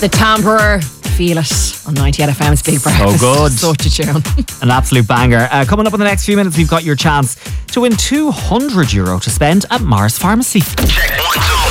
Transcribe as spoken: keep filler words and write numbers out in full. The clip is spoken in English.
The Tambour, Feel It on ninety-eight F M's Big Breakfast. Oh, good. Such a tune. An absolute banger. Uh, coming up in the next few minutes, we've got your chance to win two hundred euro to spend at Mars Pharmacy. Check one, two.